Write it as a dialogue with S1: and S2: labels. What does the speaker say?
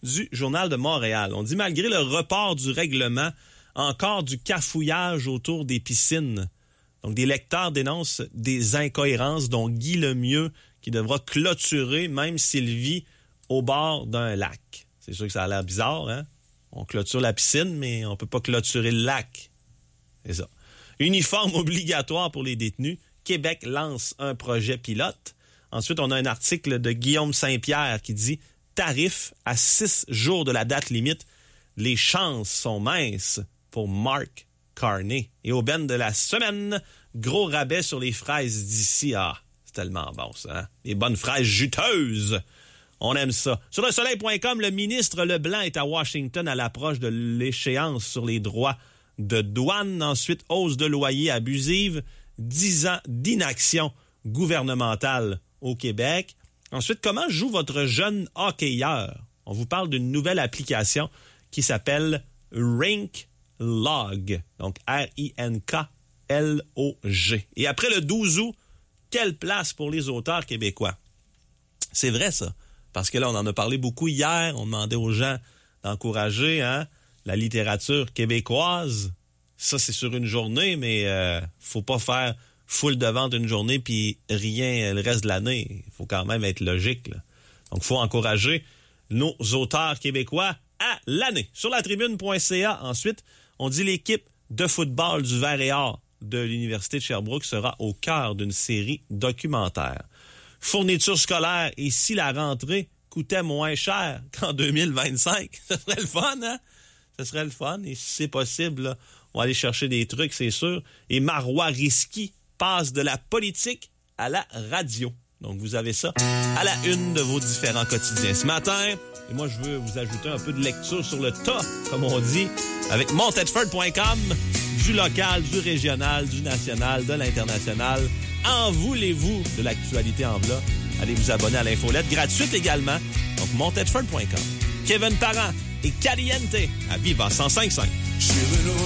S1: du Journal de Montréal. On dit, malgré le report du règlement, encore du cafouillage autour des piscines. Donc, des lecteurs dénoncent des incohérences, dont Guy Lemieux, qui devra clôturer, même s'il vit au bord d'un lac. C'est sûr que ça a l'air bizarre, hein? On clôture la piscine, mais on peut pas clôturer le lac. C'est ça. Uniforme obligatoire pour les détenus. Québec lance un projet pilote. Ensuite, on a un article de Guillaume Saint-Pierre qui dit « Tarif à 6 jours de la date limite. Les chances sont minces pour Mark Carney. » Et au ben de la semaine, gros rabais sur les fraises d'ici. Ah, c'est tellement bon ça, hein? Les bonnes fraises juteuses. On aime ça. Sur lesoleil.com, le ministre Leblanc est à Washington à l'approche de l'échéance sur les droits de douane. Ensuite, hausse de loyer abusive. 10 ans d'inaction gouvernementale au Québec. Ensuite, comment joue votre jeune hockeyeur? On vous parle d'une nouvelle application qui s'appelle Rink Log. Donc, R-I-N-K-L-O-G. Et après le 12 août, quelle place pour les auteurs québécois? C'est vrai, ça. Parce que là, on en a parlé beaucoup hier. On demandait aux gens d'encourager la littérature québécoise. Ça, c'est sur une journée, mais faut pas faire full de vente une journée puis rien le reste de l'année. Il faut quand même être logique, là. Donc, il faut encourager nos auteurs québécois à l'année. Sur latribune.ca, ensuite, on dit l'équipe de football du Vert et Or de l'Université de Sherbrooke sera au cœur d'une série documentaire. Fourniture scolaire, et si la rentrée coûtait moins cher qu'en 2025, ce serait le fun, hein? Ce serait le fun, et si c'est possible, là, on va aller chercher des trucs, c'est sûr. Et Marois Risky passe de la politique à la radio. Donc, vous avez ça à la une de vos différents quotidiens. Ce matin, et moi, je veux vous ajouter un peu de lecture sur le tas, comme on dit, avec montedford.com, du local, du régional, du national, de l'international. En voulez-vous de l'actualité en v'là? Allez vous abonner à l'infolette, gratuite également. Donc, montedford.com. Kevin Parent et Caliente à Viva 105.5.